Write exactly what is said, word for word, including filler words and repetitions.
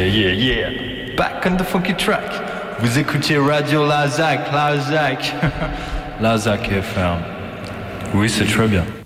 yeah, yeah. Back on the funky track. Vous écoutez Radio Lazac, Lazac. Lazac F M. Oui, c'est très bien.